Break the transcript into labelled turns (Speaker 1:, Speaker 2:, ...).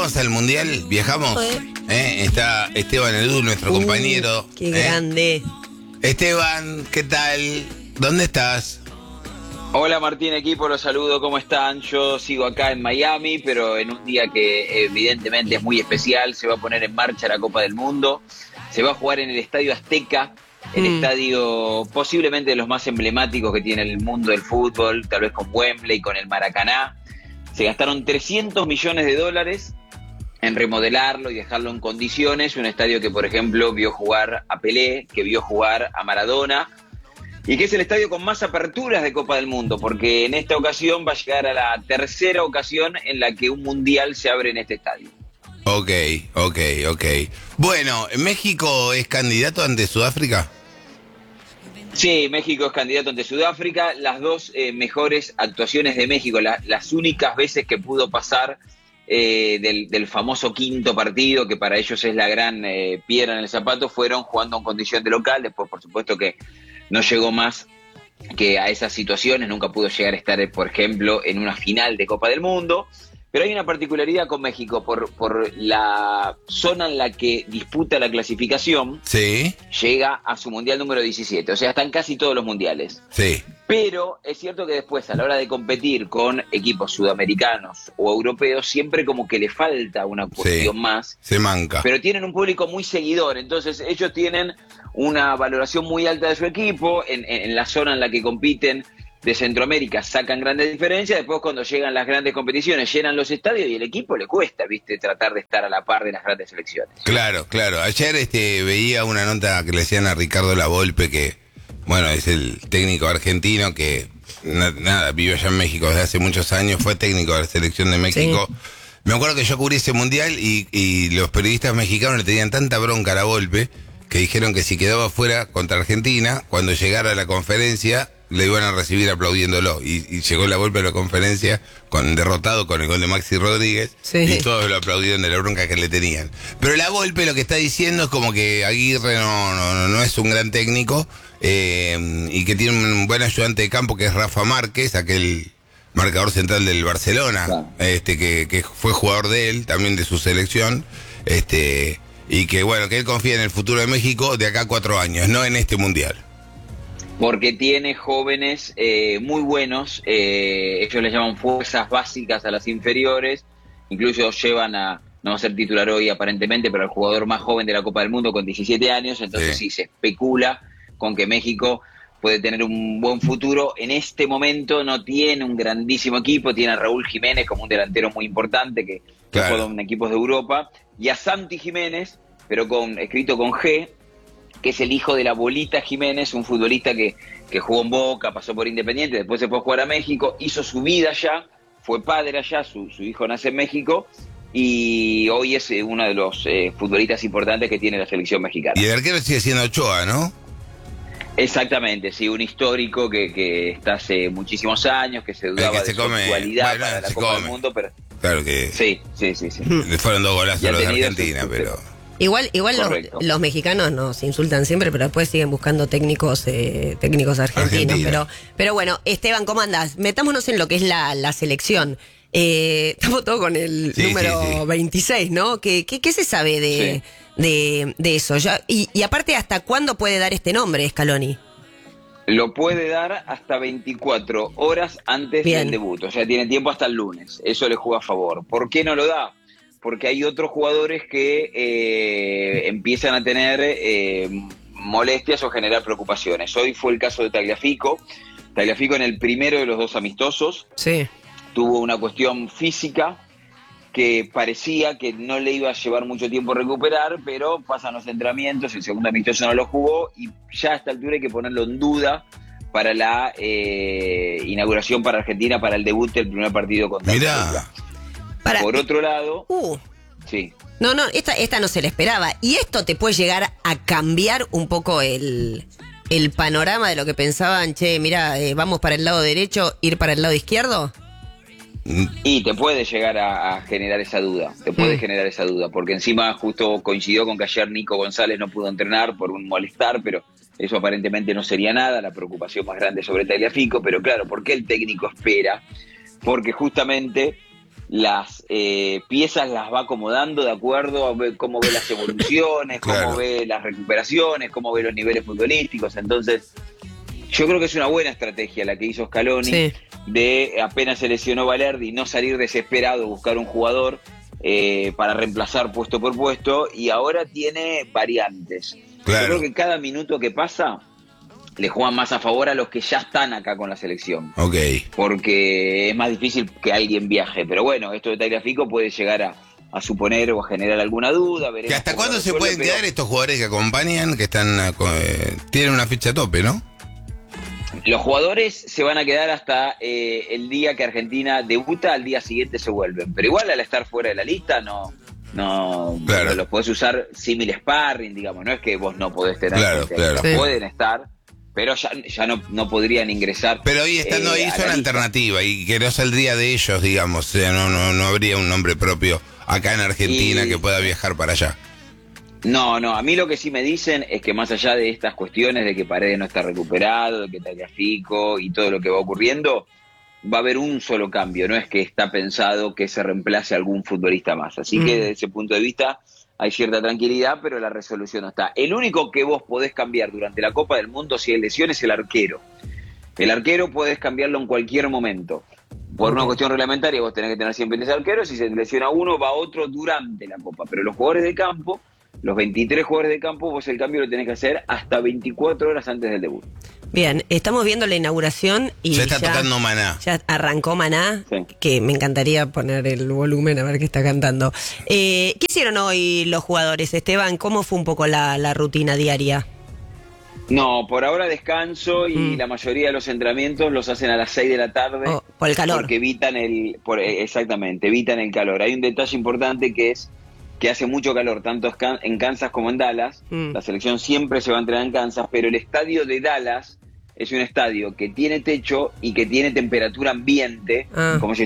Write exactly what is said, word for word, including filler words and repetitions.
Speaker 1: vamos al Mundial, viajamos. ¿Eh? Está Esteban Edu, nuestro uh, compañero.
Speaker 2: ¡Qué
Speaker 1: ¿eh?
Speaker 2: grande!
Speaker 1: Esteban, ¿qué tal? ¿Dónde estás?
Speaker 3: Hola Martín, equipo, los saludo, ¿cómo están? Yo sigo acá en Miami, pero en un día que evidentemente es muy especial. Se va a poner en marcha la Copa del Mundo. Se va a jugar en el Estadio Azteca, el mm. estadio posiblemente de los más emblemáticos que tiene el mundo del fútbol, tal vez con Wembley, con el Maracaná. Se gastaron trescientos millones de dólares en remodelarlo y dejarlo en condiciones. Un estadio que, por ejemplo, vio jugar a Pelé, que vio jugar a Maradona, y que es el estadio con más aperturas de Copa del Mundo, porque en esta ocasión va a llegar a la tercera ocasión en la que un mundial se abre en este estadio.
Speaker 1: Ok, ok, ok. Bueno, ¿México es candidato ante Sudáfrica?
Speaker 3: Sí, México es candidato ante Sudáfrica. Las dos eh, mejores actuaciones de México, la, las únicas veces que pudo pasar eh, del, del famoso quinto partido, que para ellos es la gran eh, piedra en el zapato, fueron jugando en condición de local. Después, por supuesto, que no llegó más que a esas situaciones, nunca pudo llegar a estar, por ejemplo, en una final de Copa del Mundo. Pero hay una particularidad con México, por, por la zona en la que disputa la clasificación,
Speaker 1: sí.
Speaker 3: Llega a su mundial número diecisiete, o sea, están casi todos los mundiales.
Speaker 1: Sí.
Speaker 3: Pero es cierto que después, a la hora de competir con equipos sudamericanos o europeos, siempre como que le falta una cuestión
Speaker 1: sí.
Speaker 3: más.
Speaker 1: Se manca.
Speaker 3: Pero tienen un público muy seguidor, entonces ellos tienen una valoración muy alta de su equipo, en, en, en la zona en la que compiten de Centroamérica sacan grandes diferencias. Después, cuando llegan las grandes competiciones, llenan los estadios y el equipo le cuesta, viste, tratar de estar a la par de las grandes selecciones.
Speaker 1: Claro, claro. Ayer este veía una nota que le decían a Ricardo Lavolpe, que, bueno, es el técnico argentino que, na, nada, vive allá en México desde hace muchos años, fue técnico de la selección de México. Sí. Me acuerdo que yo cubrí ese mundial y, y los periodistas mexicanos le tenían tanta bronca a Lavolpe que dijeron que si quedaba fuera contra Argentina, cuando llegara a la conferencia le iban a recibir aplaudiéndolo, y, y llegó la golpe a la conferencia con derrotado con el gol de Maxi Rodríguez, sí. Y todos lo aplaudieron de la bronca que le tenían. Pero la golpe lo que está diciendo es como que Aguirre no, no, no es un gran técnico, eh, y que tiene un buen ayudante de campo que es Rafa Márquez, aquel marcador central del Barcelona, claro. este que, que fue jugador de él, también de su selección, este y que bueno, que él confía en el futuro de México de acá a cuatro años, no en este mundial.
Speaker 3: Porque tiene jóvenes eh, muy buenos, eh, ellos les llaman fuerzas básicas a las inferiores, incluso llevan a, no va a ser titular hoy aparentemente, pero al jugador más joven de la Copa del Mundo con diecisiete años, entonces sí, sí se especula con que México puede tener un buen futuro. En este momento no tiene un grandísimo equipo, tiene a Raúl Jiménez como un delantero muy importante que, claro. que juega en equipos de Europa, y a Santi Jiménez, pero con escrito con G, que es el hijo de la Bolita Jiménez, un futbolista que, que jugó en Boca, pasó por Independiente, después se fue a jugar a México, hizo su vida allá, fue padre allá, su, su hijo nace en México, y hoy es uno de los eh, futbolistas importantes que tiene la selección mexicana.
Speaker 1: Y el arquero sigue siendo Ochoa, ¿no?
Speaker 3: Exactamente, sí, un histórico que, que está hace muchísimos años, que se dudaba
Speaker 1: que se
Speaker 3: de
Speaker 1: come,
Speaker 3: su actualidad
Speaker 1: bueno,
Speaker 3: para la
Speaker 1: se
Speaker 3: Copa
Speaker 1: come.
Speaker 3: del Mundo, pero...
Speaker 1: Claro que...
Speaker 3: Sí, sí, sí, sí.
Speaker 1: Le fueron dos golazos a los de Argentina, su... pero...
Speaker 2: Igual, igual los, los mexicanos nos insultan siempre, pero después siguen buscando técnicos eh, técnicos argentinos. Argentina. Pero, pero bueno, Esteban, ¿cómo andás? Metámonos en lo que es la, la selección. Eh, estamos todos con el sí, número sí, sí. veintiséis, ¿no? ¿Qué, qué, qué se sabe de, sí. de, de eso? Ya, y, y aparte, ¿hasta cuándo puede dar este nombre, Scaloni?
Speaker 3: Lo puede dar hasta veinticuatro horas antes Bien. del debut. O sea, tiene tiempo hasta el lunes. Eso le juega a favor. ¿Por qué no lo da? Porque hay otros jugadores que eh, empiezan a tener eh, molestias o generar preocupaciones. Hoy fue el caso de Tagliafico. Tagliafico en el primero de los dos amistosos
Speaker 2: sí.
Speaker 3: tuvo una cuestión física que parecía que no le iba a llevar mucho tiempo recuperar, pero pasan los entrenamientos, el segundo amistoso no lo jugó y ya a esta altura hay que ponerlo en duda para la eh, inauguración para Argentina, para el debut del primer partido contra Argentina.
Speaker 2: Para...
Speaker 3: Por otro lado,
Speaker 2: uh.
Speaker 3: sí.
Speaker 2: No, no, esta, esta no se la esperaba. ¿Y esto te puede llegar a cambiar un poco el, el panorama de lo que pensaban? Che, mira, eh, vamos para el lado derecho, ir para el lado izquierdo.
Speaker 3: Y te puede llegar a, a generar esa duda, te puede mm. generar esa duda, porque encima justo coincidió con que ayer Nico González no pudo entrenar por un molestar, pero eso aparentemente no sería nada, la preocupación más grande sobre Tagliafico, pero claro, ¿por qué el técnico espera? Porque justamente las eh, piezas las va acomodando de acuerdo a ver cómo ve las evoluciones,
Speaker 1: claro.
Speaker 3: cómo ve las recuperaciones, cómo ve los niveles futbolísticos. Entonces, yo creo que es una buena estrategia la que hizo Scaloni, sí. de apenas se lesionó Balerdi, no salir desesperado, buscar un jugador eh, para reemplazar puesto por puesto, y ahora tiene variantes. Claro. Yo creo que cada minuto que pasa le juegan más a favor a los que ya están acá con la selección.
Speaker 1: Ok.
Speaker 3: Porque es más difícil que alguien viaje. Pero bueno, esto de Tagliafico puede llegar a, a suponer o a generar alguna duda.
Speaker 1: ¿Hasta cuándo se pueden quedar pero... estos jugadores que acompañan, que están eh, tienen una ficha a tope, no?
Speaker 3: Los jugadores se van a quedar hasta eh, el día que Argentina debuta, al día siguiente se vuelven. Pero igual al estar fuera de la lista no... No, claro. Los podés usar símil sparring, digamos. No es que vos no podés tener
Speaker 1: claro,
Speaker 3: gente,
Speaker 1: claro.
Speaker 3: Sí. Pueden estar, pero ya, ya no, no podrían ingresar.
Speaker 1: Pero hoy estando eh, ahí hizo una alternativa y que no saldría de ellos, digamos. O sea, no, no, no habría un nombre propio acá en Argentina y... que pueda viajar para allá.
Speaker 3: No, no, a mí lo que sí me dicen es que más allá de estas cuestiones de que Paredes no está recuperado, de que Tagliafico y todo lo que va ocurriendo, va a haber un solo cambio, no es que está pensado que se reemplace a algún futbolista más. Así mm. que desde ese punto de vista hay cierta tranquilidad, pero la resolución no está. El único que vos podés cambiar durante la Copa del Mundo si hay lesiones es el arquero. El arquero podés cambiarlo en cualquier momento. Por una cuestión reglamentaria vos tenés que tener siempre ese arquero, si se lesiona uno va otro durante la Copa. Pero los jugadores de campo, los veintitrés jugadores de campo, vos el cambio lo tenés que hacer hasta veinticuatro horas antes del debut.
Speaker 2: Bien, estamos viendo la inauguración y
Speaker 1: ya está
Speaker 2: ya,
Speaker 1: tocando Maná.
Speaker 2: Ya arrancó Maná,
Speaker 3: sí.
Speaker 2: que me encantaría poner el volumen a ver qué está cantando. Eh, ¿Qué hicieron hoy los jugadores, Esteban? ¿Cómo fue un poco la, la rutina diaria?
Speaker 3: No, por ahora descanso y mm. la mayoría de los entrenamientos los hacen a las seis de la tarde.
Speaker 2: Oh, por el calor.
Speaker 3: Porque evitan el, por, exactamente, evitan el calor. Hay un detalle importante que es que hace mucho calor, tanto en Kansas como en Dallas. Mm. La selección siempre se va a entrenar en Kansas, pero el estadio de Dallas es un estadio que tiene techo y que tiene temperatura ambiente, ah. como si